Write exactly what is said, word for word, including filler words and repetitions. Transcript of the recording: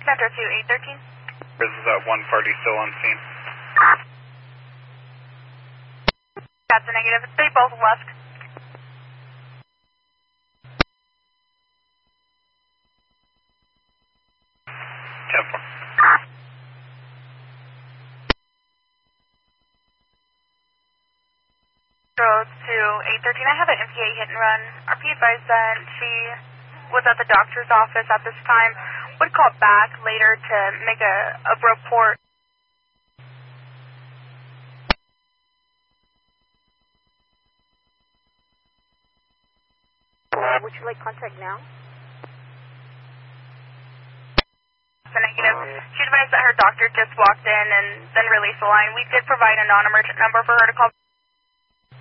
Center to eight thirteen. This is uh, one party still on scene. That's a negative. They both left. ten four. Road to eight thirteen. I have an M P A hit and run. R P advised that she was at the doctor's office at this time. Would call back later to make a, a report. Would you like contact now? The negative. She advised that her doctor just walked in and then released the line. We did provide a non-emergent number for her to call.